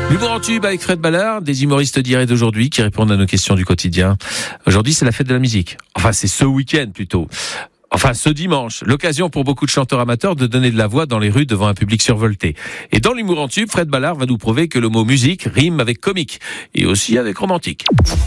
L'humour en tube avec Fred Ballard, des humoristes d'hier et d'aujourd'hui qui répondent à nos questions du quotidien. Aujourd'hui, c'est la fête de la musique. Enfin, c'est ce week-end plutôt. Enfin, ce dimanche, l'occasion pour beaucoup de chanteurs amateurs de donner de la voix dans les rues devant un public survolté. Et dans l'humour en tube, Fred Ballard va nous prouver que le mot musique rime avec comique et aussi avec romantique.